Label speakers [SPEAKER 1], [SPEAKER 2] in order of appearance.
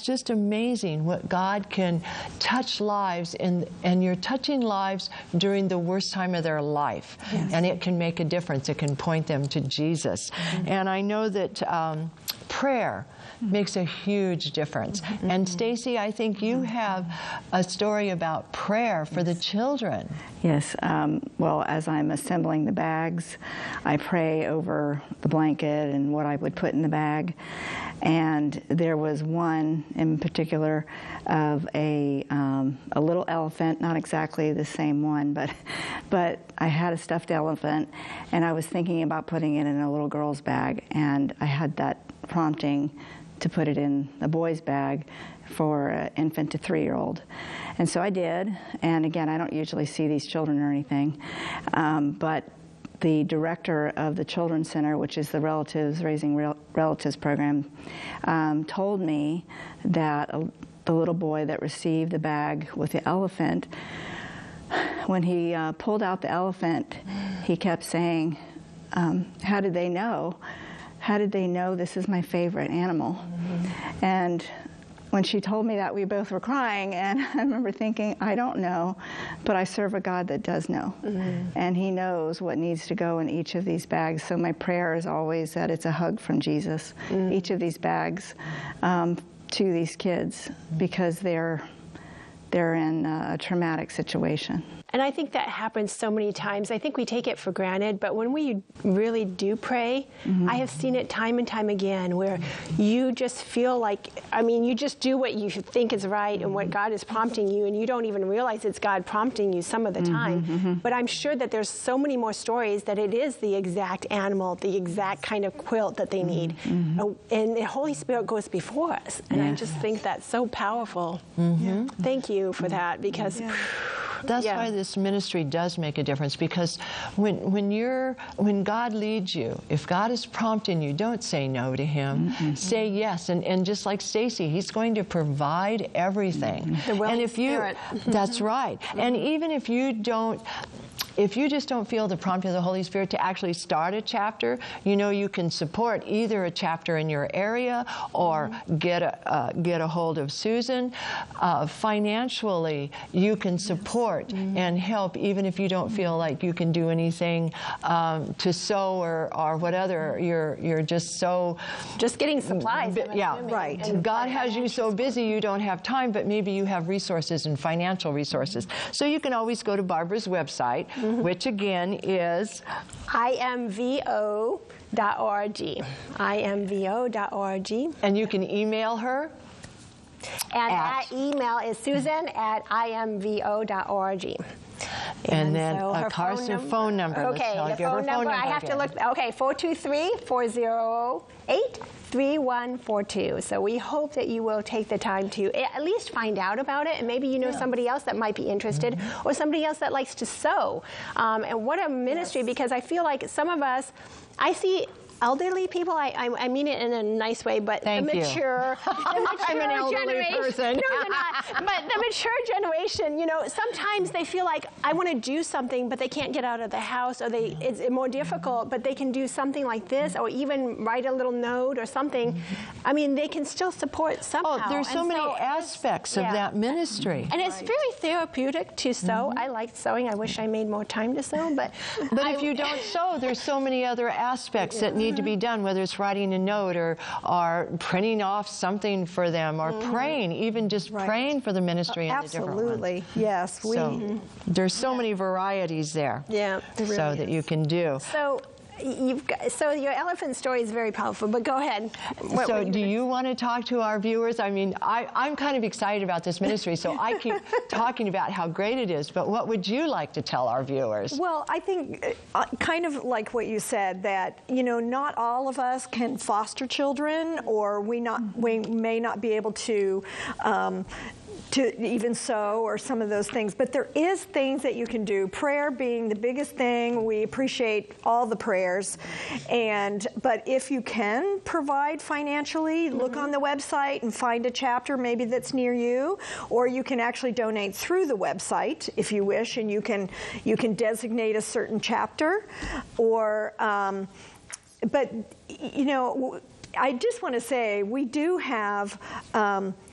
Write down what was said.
[SPEAKER 1] just amazing what God can touch lives, and you're touching lives during the worst time of their life.
[SPEAKER 2] Yes.
[SPEAKER 1] And it can make a difference. It can point them to Jesus. And I know that prayer makes a huge difference. And Stacy, I think you have a story about prayer for the children.
[SPEAKER 3] Yes. Well, as I'm assembling the bags, I pray over the blanket and what I would put in the bag. And there was one in particular of a little elephant, not exactly the same one, but I had a stuffed elephant, and I was thinking about putting it in a little girl's bag, and I had that prompting to put it in a boy's bag for an infant to 3-year-old. And so I did, and again, I don't usually see these children or anything, but the director of the Children's Center, which is the Raising Relatives program, told me that the little boy that received the bag with the elephant, when he pulled out the elephant, he kept saying, how did they know? How did they know this is my favorite animal? Mm-hmm. And when she told me that, we both were crying, and I remember thinking, I don't know, but I serve a God that does know. Mm-hmm. And He knows what needs to go in each of these bags. So my prayer is always that it's a hug from Jesus, each of these bags, to these kids, because they're in a traumatic situation.
[SPEAKER 2] And I think that happens so many times. I think we take it for granted, but when we really do pray, I have seen it time and time again where you just feel like, I mean, you just do what you think is right and what God is prompting you, and you don't even realize it's God prompting you some of the time. But I'm sure that there's so many more stories that it is the exact animal, the exact kind of quilt that they need. And the Holy Spirit goes before us. And I just think that's so powerful. Thank you for that, because...
[SPEAKER 1] That's why this ministry does make a difference, because when God leads you, if God is prompting you, don't say no to Him. Say yes, and just like Stacy, He's going to provide everything.
[SPEAKER 2] The willing spirit.
[SPEAKER 1] That's right. And even if you just don't feel the prompting of the Holy Spirit to actually start a chapter, you know you can support either a chapter in your area or get a hold of Susan. Financially, you can support and help, even if you don't feel like you can do anything to sew or whatever. You're just so...
[SPEAKER 2] Just getting supplies.
[SPEAKER 1] Right. And God has you so busy you don't have time, but maybe you have resources and financial resources. So you can always go to Barbara's website, which again is
[SPEAKER 2] imvo.org. imvo.org.
[SPEAKER 1] And you can email her.
[SPEAKER 2] And that email is susan@imvo.org.
[SPEAKER 1] And then her phone number.
[SPEAKER 2] Okay, the phone number. I have to look. Okay, 423-408-3142. So we hope that you will take the time to at least find out about it, and maybe you know somebody else that might be interested, or somebody else that likes to sew. And what a ministry, because I feel like some of us, I see elderly people, I mean it in a nice way, but the mature
[SPEAKER 1] I'm an elderly person.
[SPEAKER 2] No, you're not. But the mature generation, you know, sometimes they feel like I want to do something, but they can't get out of the house, or it's more difficult, but they can do something like this, or even write a little note or something. I mean, they can still support somehow.
[SPEAKER 1] Oh, there's so many aspects of that ministry.
[SPEAKER 2] And it's very therapeutic to sew. I like sewing. I wish I made more time to sew, but
[SPEAKER 1] if you don't sew, there's so many other aspects that need to be done, whether it's writing a note or printing off something for them, or praying, even just praying for the ministry in the different ones.
[SPEAKER 4] Absolutely, yes.
[SPEAKER 1] There's so many varieties there.
[SPEAKER 2] Yeah, there really
[SPEAKER 1] that you can do.
[SPEAKER 2] So your elephant story is very powerful, but go ahead.
[SPEAKER 1] So do you want to talk to our viewers? I mean, I'm kind of excited about this ministry, so I keep talking about how great it is, but what would you like to tell our viewers?
[SPEAKER 4] Well, I think kind of like what you said, that, you know, not all of us can foster children, or we may not be able to even sew or some of those things. But there is things that you can do, prayer being the biggest thing. We appreciate all the prayers. But if you can provide financially, look on the website and find a chapter maybe that's near you, or you can actually donate through the website if you wish, and you can designate a certain chapter. Or, but, you know, I just want to say we do have